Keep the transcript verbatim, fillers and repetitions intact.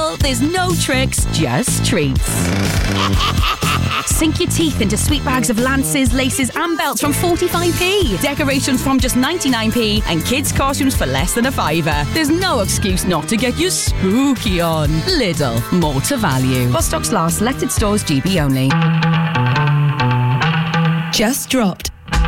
Lidl, there's no tricks, just treats. Sink your teeth into sweet bags of lances, laces and belts from forty-five p. Decorations from just ninety-nine p and kids' costumes for less than a fiver. There's no excuse not to get you spooky on. Lidl, more to value. While stocks last, selected stores G B only. Just dropped.